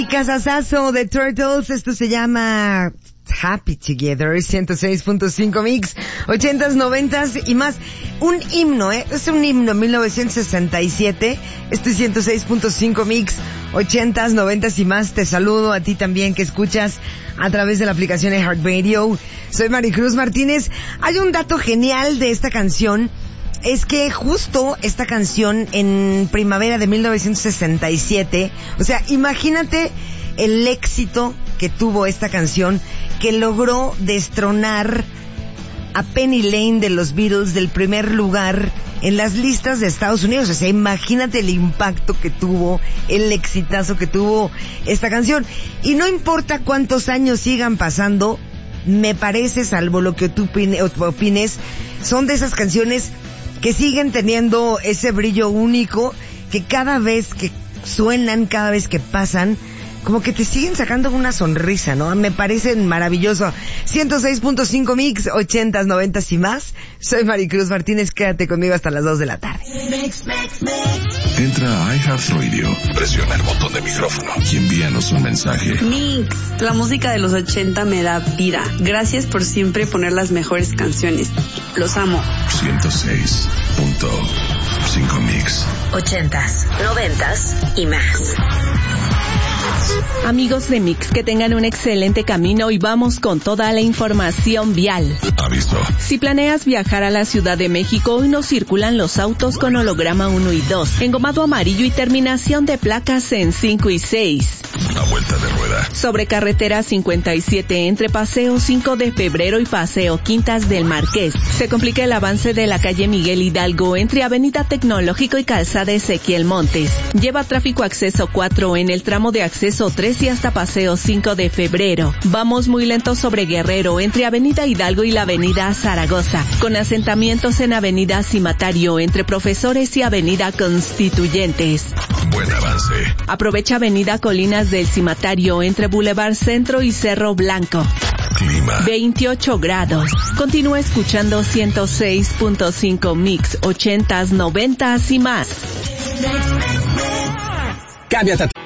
Casasazo de Turtles, esto se llama Happy Together, 106.5 Mix, 80s, 90s y más. Un himno, es un himno, 1967, esto es 106.5 Mix, 80s, 90s y más. Te saludo a ti también que escuchas a través de la aplicación de iHeartRadio. Soy Maricruz Martínez. Hay un dato genial de esta canción. Es que justo esta canción en primavera de 1967, o sea, imagínate el éxito que tuvo esta canción, que logró destronar a Penny Lane de los Beatles del primer lugar en las listas de Estados Unidos. O sea, imagínate el impacto que tuvo, el exitazo que tuvo esta canción. Y no importa cuántos años sigan pasando, me parece, salvo lo que tú opines, son de esas canciones que siguen teniendo ese brillo único, que cada vez que suenan, cada vez que pasan, como que te siguen sacando una sonrisa, ¿no? Me parecen maravilloso. 106.5 Mix, 80s, 90s y más. Soy Maricruz Martínez, quédate conmigo hasta las 2 de la tarde. Entra a iHeartRadio, presiona el botón de micrófono y envíanos un mensaje. Mix, la música de los 80 me da vida. Gracias por siempre poner las mejores canciones. Los amo. 106.5 Mix. 80s, 90s y más. Amigos de Mix, que tengan un excelente camino y vamos con toda la información vial. Aviso. Si planeas viajar a la Ciudad de México, hoy no circulan los autos con holograma 1 y 2, engomado amarillo y terminación de placas en 5 y 6. A vuelta de rueda. Sobre carretera 57 entre Paseo 5 de Febrero y Paseo Quintas del Marqués. Se complica el avance de la calle Miguel Hidalgo entre Avenida Tecnológico y Calzada Ezequiel Montes. Lleva tráfico acceso 4 en el tramo de acceso 3 y hasta Paseo 5 de Febrero. Vamos muy lento sobre Guerrero entre Avenida Hidalgo y la Avenida Zaragoza, con asentamientos en Avenida Cimatario entre Profesores y Avenida Constituyentes. Buen avance. Aprovecha Avenida Colinas del Cimatario entre Boulevard Centro y Cerro Blanco. Clima. 28 grados. Continúa escuchando 106.5 Mix, 80s, 90s y más. Cámbiate.